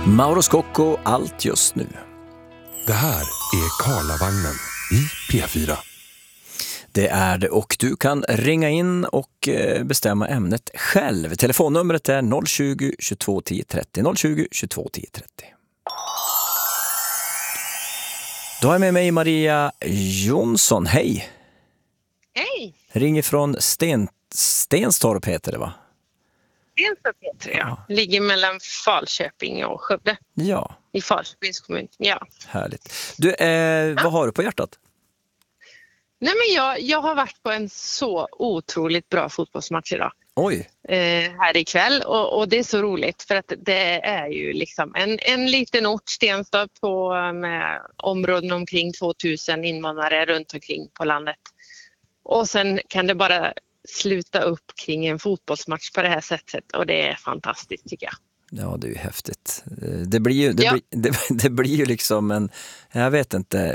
Mauro Scocco, allt just nu. Det här är Karlavagnen i P4. Det är det, och du kan ringa in och bestämma ämnet själv. Telefonnumret är 020 22 10 30. 020 22 10 30. Då har jag med mig Maria Jonsson. Hej! Hej! Ringer från Stenstorp heter det, va? Stenstorp heter det, ja. Ligger mellan Falköping och Skövde. Ja. I Falköpings kommun, ja. Härligt. Du, vad har du på hjärtat? Nej, men jag har varit på en så otroligt bra fotbollsmatch idag. Oj! Här ikväll, och det är så roligt för att det är ju liksom en liten ort, Stenstorp, med områden omkring 2000 invånare runt omkring på landet. Och sen kan det bara sluta upp kring en fotbollsmatch på det här sättet, och det är fantastiskt tycker jag. Ja, det är ju häftigt. Det blir ju liksom jag vet inte,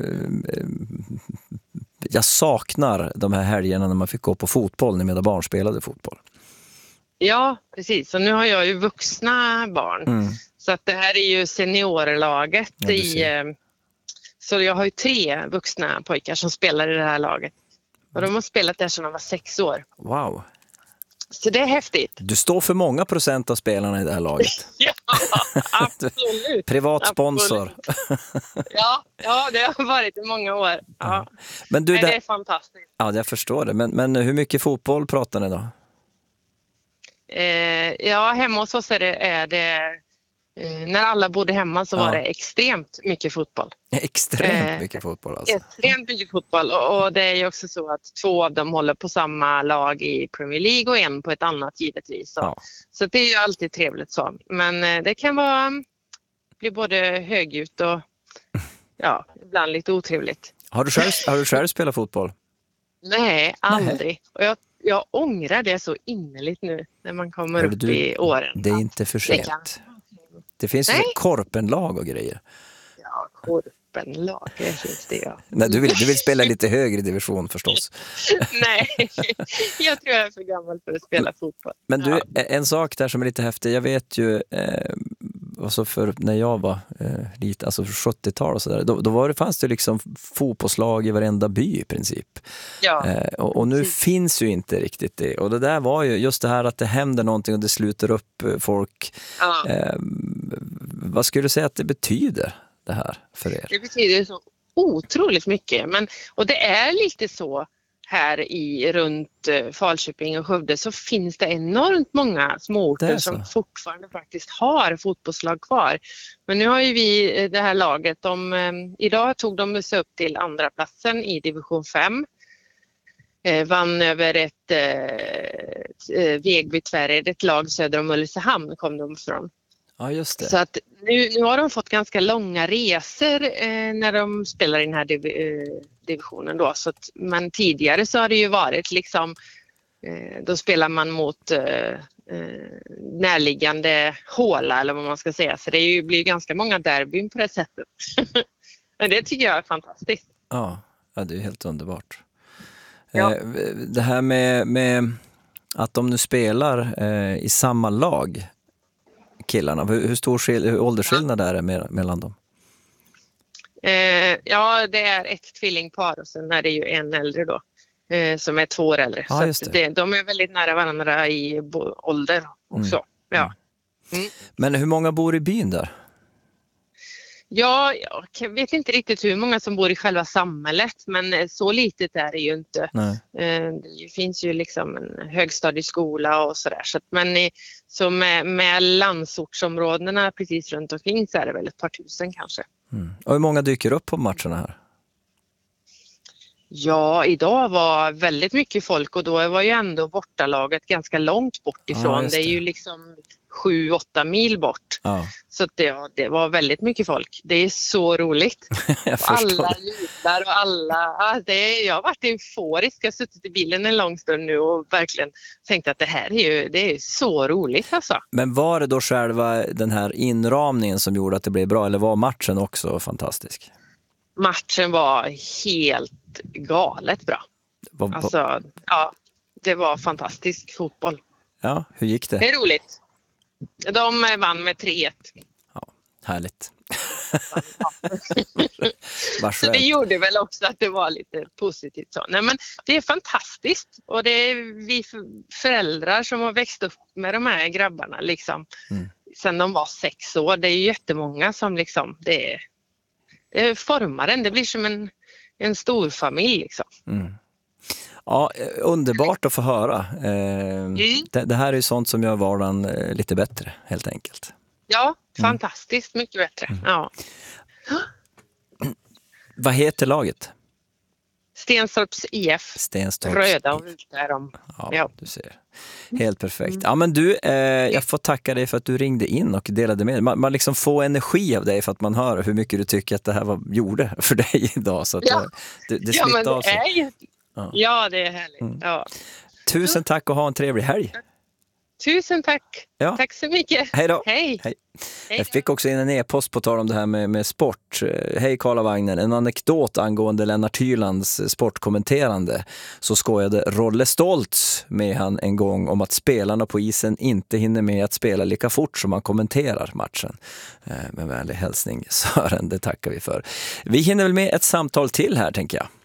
jag saknar de här helgerna när man fick gå på fotboll när mina barn spelade fotboll. Ja, precis. Och nu har jag ju vuxna barn. Så att det här är ju seniorlaget så jag har ju 3 vuxna pojkar som spelar i det här laget. Och de har spelat där sedan de var 6 år. Wow. Så det är häftigt. Du står för många procent av spelarna i det här laget. Ja, absolut. Privat sponsor. Ja, det har varit i många år. Ja. Men du, det är fantastiskt. Ja, jag förstår det. Men hur mycket fotboll pratar ni då? Ja, hemma hos oss är det när alla bodde hemma så var det extremt mycket fotboll. Extremt mycket fotboll alltså. Extremt mycket fotboll, och det är ju också så att 2 av dem håller på samma lag i Premier League och en på ett annat givetvis. Så det är ju alltid trevligt så. Men det kan bli både högljutt och ibland lite otrevligt. Har du själv spelat fotboll? Nej, aldrig. Och jag ångrar det så innerligt nu när man kommer upp i åren. Det är inte för sent. Det finns ju korpenlag och grejer. Ja, korpenlag, det finns det, ja. Nej, du vill spela lite högre division förstås. Nej, jag tror jag är för gammal för att spela fotboll. Men du, en sak där som är lite häftig. Jag vet ju, alltså för när jag var lite, alltså 70-tal och sådär, då fanns det liksom fotbollslag i varenda by i princip. Ja. Och nu finns ju inte riktigt det. Och det där var ju just det här att det händer någonting och det sluter upp folk. Ja. Vad skulle du säga att det betyder det här för er? Det betyder så otroligt mycket. Och det är lite så här runt Falköping och Skövde, så finns det enormt många småorter som fortfarande faktiskt har fotbollslag kvar. Men nu har ju vi det här laget, idag tog de sig upp till andra platsen i division 5. Vann över ett Vegby Tvärred, ett lag söder om Ulricehamn kom de ifrån. Ja, just det. Så att nu har de fått ganska långa resor när de spelar i den här divisionen då. Men tidigare så har det ju varit liksom, då spelar man mot närliggande håla eller vad man ska säga. Så det blir ju ganska många derbyn på det sättet. Men det tycker jag är fantastiskt. Ja, det är helt underbart. Ja. Det här med att de nu spelar i samma lag, killarna. Hur stor åldersskillnad är det mellan dem? Ja, det är ett tvillingpar och sen är det ju en äldre då som är 2 år äldre. Ja, så de är väldigt nära varandra i ålder också. Ja. Men hur många bor i byn där? Ja, jag vet inte riktigt hur många som bor i själva samhället, men så litet är det ju inte. Det finns ju liksom en högstadieskola och sådär. Så med landsortsområdena precis runt omkring så är det väl ett par tusen kanske. Och hur många dyker upp på matcherna här? Ja, idag var väldigt mycket folk, och då var ju ändå bortalaget ganska långt bort ifrån. Det är ju liksom 7-8 mil bort. Ja. Så det var väldigt mycket folk. Det är så roligt. Alla jublar och alla... jag har varit euforisk. Jag har suttit i bilen en lång stund nu och verkligen tänkt att det är så roligt alltså. Men var det då själva den här inramningen som gjorde att det blev bra, eller var matchen också fantastisk? Matchen var helt galet bra. Alltså, det var fantastisk fotboll. Ja, hur gick det? Det är roligt. De vann med 3-1. Ja, Härligt. Så det gjorde väl också att det var lite positivt. Så. Nej, men det är fantastiskt och det är vi föräldrar som har växt upp med de här grabbarna liksom, sen de var 6 år. Det är ju jättemånga som liksom, det formar en. Det blir som en stor familj liksom. Ja, underbart att få höra. Det här är ju sånt som gör vardagen lite bättre, helt enkelt. Ja, fantastiskt mycket bättre. Ja. Vad heter laget? Stenstorps IF. Röda och vita är de. Ja, du ser. Helt perfekt. Ja, men du, jag får tacka dig för att du ringde in och delade med dig. Man liksom får energi av dig för att man hör hur mycket du tycker att det här gjorde för dig idag. Så att det smittar av sig. Ja, det är härligt. Ja. Tusen tack och ha en trevlig helg. Tusen tack. Ja. Tack så mycket. Hej då. Hej. Jag fick också in en e-post på tal om det här med sport. Hej Karlavagnen, en anekdot angående Lennart Hylands sportkommenterande. Så skojade Rolle Stoltz med han en gång om att spelarna på isen inte hinner med att spela lika fort som man kommenterar matchen. Med vänlig hälsning Sören, det tackar vi för. Vi hinner väl med ett samtal till här, tänker jag.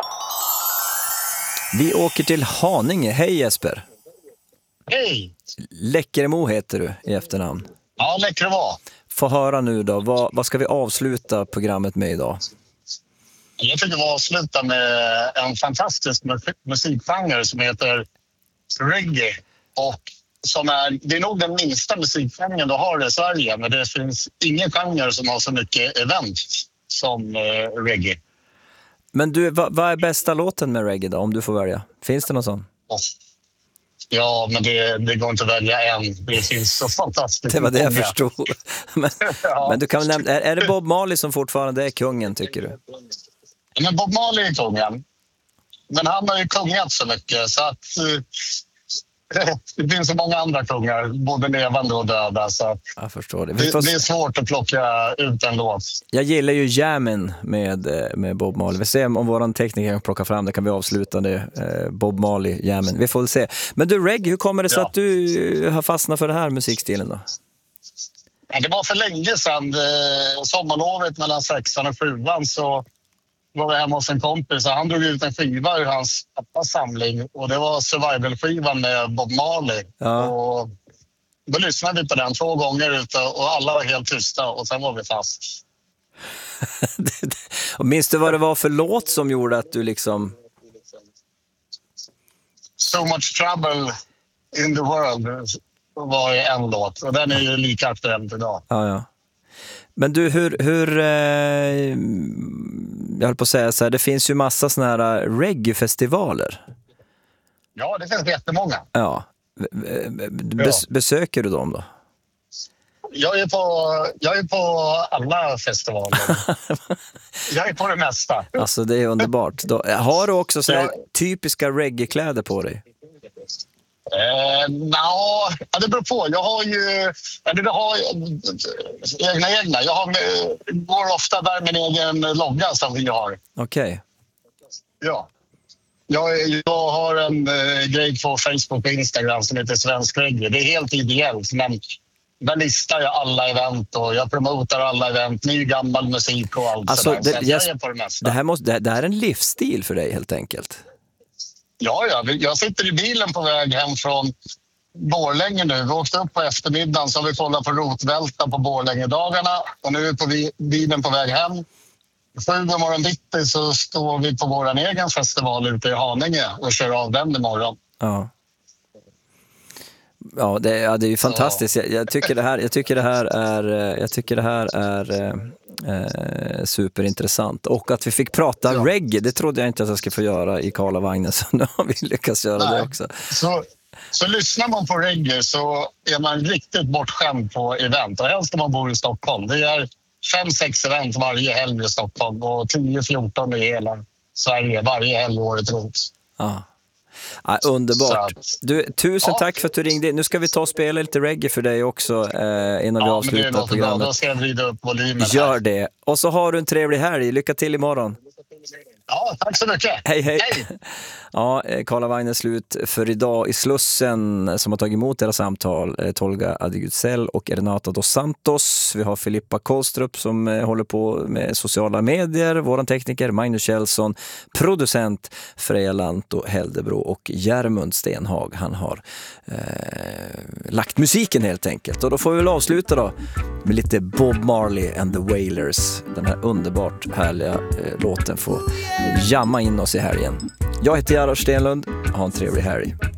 Vi åker till Haninge. Hej Jesper. Hej! Läckermo heter du i efternamn. Ja, Läckermo. Få höra nu då, vad ska vi avsluta programmet med idag? Jag tycker vi avslutar med en fantastisk musikgenre som heter reggae. Och det är nog den minsta musikgenren du har i Sverige, men det finns ingen genre som har så mycket event som reggae. Men du, vad är bästa låten med reggae då, om du får välja? Finns det någon sån? Ja, men det går inte att välja en. Det finns så fantastiskt. Det var det jag förstod. Men du kan nämna, är det Bob Marley som fortfarande är kungen, tycker du? Men Bob Marley är kungen. Men han har ju kungat så mycket så att det finns så många andra kungar, både levande och döda. Så jag förstår det. Det är svårt att plocka ut en låt. Jag gillar ju Jammin med Bob Marley. Vi ser om våran tekniker kan plocka fram det, kan vi avsluta det. Bob Marley, Jammin. Vi får väl se. Men du, reggae, hur kommer det sig att du har fastnat för det här musikstilen då? Det var för länge sedan. Sommarlovet mellan 6:an och 7:an så var jag hemma hos en kompis och han drog ut en skiva ur hans pappas samling och det var survival-skivan med Bob Marley. Ja. Och då lyssnade vi på den 2 gånger och alla var helt tysta och sen var vi fast. Och minns du vad det var för låt som gjorde att du liksom... So Much Trouble in the World var en låt och den är ju lika aktuell idag. Ja. Men du, hur jag höll på att säga så här, det finns ju massa såna här reggae-festivaler. Ja, det finns jättemånga. Ja. Besöker du dem då? Jag är på alla festivaler. Jag är på det mesta. Alltså det är underbart. Har du också så här typiska reggae-kläder på dig? Ja, det beror på. Jag har ju egna. Jag går ofta där min egen logga som vi har. Okej. Ja. Jag har en grej på Facebook och Instagram som heter Svensk Reggae. Det är helt ideellt, men där listar jag alla event och jag promotar alla event, ny gammal musik och allt alltså, sådär. Så jag är på det mesta. Det här är en livsstil för dig helt enkelt. Ja, jag sitter i bilen på väg hem från Borlänge nu. Vi åkte upp på eftermiddagen så har vi kollat på rotvälta på Borlängedagarna och nu är vi på bilen på väg hem. 7 morgon bitti så står vi på vår egen festival ute i Haninge och kör av den imorgon. Ja, det är ju fantastiskt. Jag tycker det här är superintressant. Och att vi fick prata reggae, det trodde jag inte att jag skulle få göra i Karlavagnen, så nu har vi lyckats göra det också. Så lyssnar man på reggae så är man riktigt bortskämd på event. Och helst när man bor i Stockholm. Det är 5-6 event varje helg i Stockholm och 10-14 i hela Sverige varje helg året runt. Ja, underbart. Du, tusen tack för att du ringde. Nu ska vi ta och spela lite reggae för dig också innan vi avslutar programmet. Då ska jag vrida upp volymen. Gör det. Och så har du en trevlig helg. Lycka till imorgon. Ja, tack så mycket. Hej, hej. Ja, Karlavagnen slut för idag. I Slussen som har tagit emot era samtal, Tolga Adigutsell och Renata dos Santos. Vi har Filippa Kohlstrup som håller på med sociala medier, våran tekniker Magnus Kjellson, producent Freja Lanto Heldebro och Järmund Stenhag. Han har lagt musiken helt enkelt. Och då får vi väl avsluta då med lite Bob Marley and the Wailers. Den här underbart härliga låten får jamma in oss i helgen. Jag heter Gerhard Stenlund. Ha en trevlig helg.